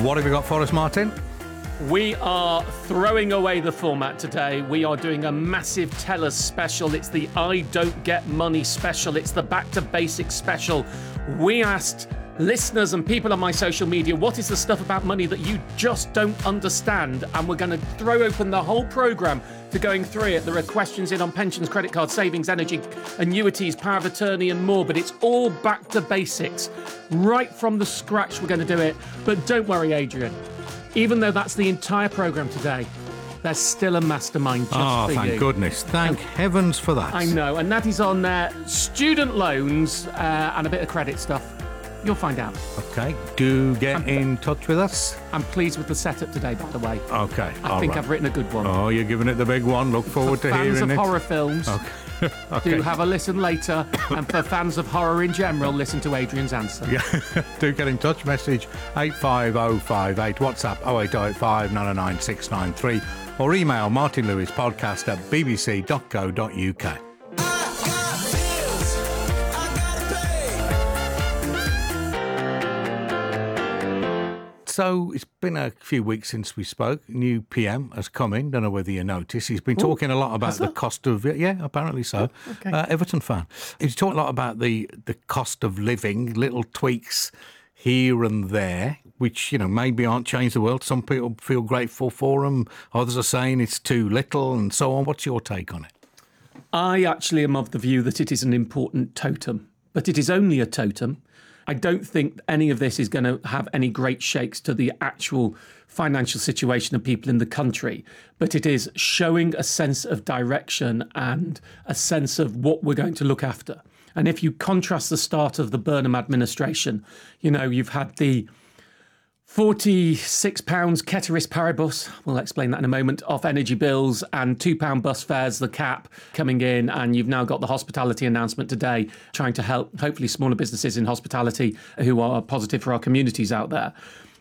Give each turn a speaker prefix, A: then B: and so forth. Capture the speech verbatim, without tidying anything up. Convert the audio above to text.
A: What have you got for us, Martin?
B: We are throwing away the format today. We are doing a massive Tell Us special. It's the I Don't Get Money special. It's the Back to Basics special. We asked listeners and people on my social media, what is the stuff about money that you just don't understand? And we're going to throw open the whole programme to going through it. There are questions in on pensions, credit cards, savings, energy, annuities, power of attorney and more, but it's all back to basics. Right from the scratch we're going to do it. But don't worry, Adrian. Even though that's the entire programme today, there's still a mastermind just
A: oh,
B: for you.
A: Oh, thank goodness. Thank and, heavens for that.
B: I know. And that is on uh, student loans uh, and a bit of credit stuff. You'll find out.
A: Okay. Do get I'm, in touch with us.
B: I'm pleased with the setup today, by the way.
A: Okay.
B: I think
A: right.
B: I've written a good one.
A: Oh, you're giving it the big one. Look forward
B: for
A: to hearing it.
B: fans of horror films,
A: okay. okay.
B: do have a listen later. And for fans of horror in general, listen to Adrian's answer.
A: Yeah. Do get in touch. Message eight five oh five eight. WhatsApp oh eight oh eight five nine oh nine six nine three. Or email martin lewis podcast at b b c dot co dot u k. So it's been a few weeks since we spoke. New P M has come in. Don't know whether you noticed. He's been
B: Ooh,
A: talking a lot about the cost of it. Yeah, apparently so.
B: Oh, okay.
A: uh, Everton fan. He's talking a lot about the, the cost of living, little tweaks here and there, which, you know, maybe aren't changed the world. Some people feel grateful for them. Others are saying it's too little and so on. What's your take on it?
B: I actually am of the view that it is an important totem, but it is only a totem. I don't think any of this is going to have any great shakes to the actual financial situation of people in the country, but it is showing a sense of direction and a sense of what we're going to look after. And if you contrast the start of the Burnham administration, you know, you've had the forty-six pounds ceteris paribus, we'll explain that in a moment, off energy bills, and two pound bus fares, the cap coming in, and you've now got the hospitality announcement today trying to help, hopefully, smaller businesses in hospitality who are positive for our communities out there.